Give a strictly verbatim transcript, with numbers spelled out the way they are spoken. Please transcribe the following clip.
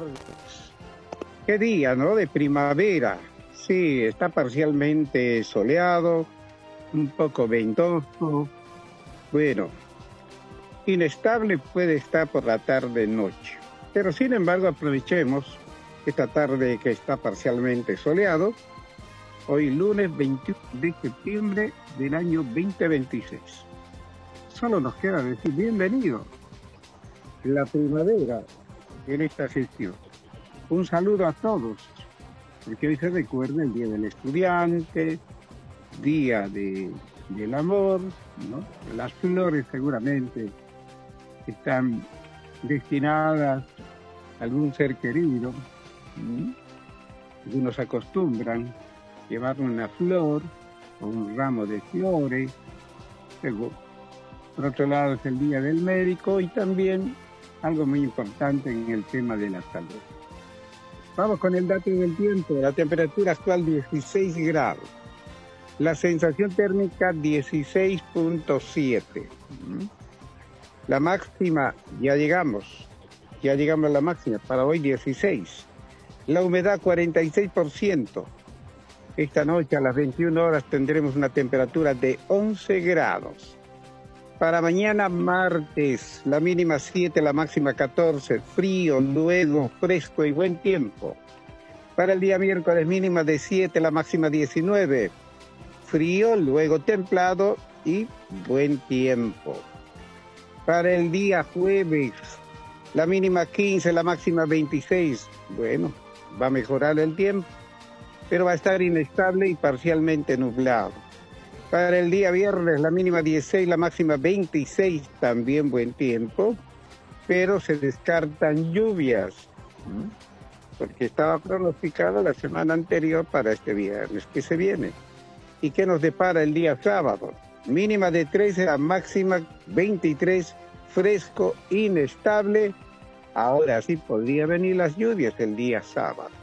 tardes. Qué día, ¿no? De primavera. Sí, está parcialmente soleado, un poco ventoso. Bueno, inestable puede estar por la tarde-noche. Pero sin embargo, aprovechemos esta tarde que está parcialmente soleado. Hoy lunes veintiuno de septiembre del año veinte veintiséis. Solo nos queda decir bienvenido la primavera en esta sesión. Un saludo a todos, porque hoy se recuerda el Día del Estudiante, Día de, del Amor, ¿no? Las flores seguramente están destinadas a algún ser querido. ¿Sí? Algunos acostumbran llevar una flor o un ramo de flores. Luego, por otro lado, es el Día del Médico y también algo muy importante en el tema de la salud. Vamos con el dato del tiempo. La temperatura actual dieciséis grados. La sensación térmica dieciséis punto siete. La máxima, ya llegamos. Ya llegamos a la máxima. Para hoy dieciséis. La humedad cuarenta y seis por ciento. Esta noche a las veintiuna horas tendremos una temperatura de once grados. Para mañana martes, la mínima siete, la máxima catorce, frío, luego fresco y buen tiempo. Para el día miércoles, mínima de siete, la máxima diecinueve, frío, luego templado y buen tiempo. Para el día jueves, la mínima quince, la máxima veintiséis, bueno, va a mejorar el tiempo, pero va a estar inestable y parcialmente nublado. Para el día viernes, la mínima dieciséis, la máxima veintiséis, también buen tiempo, pero se descartan lluvias, porque estaba pronosticada la semana anterior para este viernes que se viene. ¿Y qué nos depara el día sábado? Mínima de trece, la máxima veintitrés, fresco, inestable. Ahora sí podría venir las lluvias el día sábado.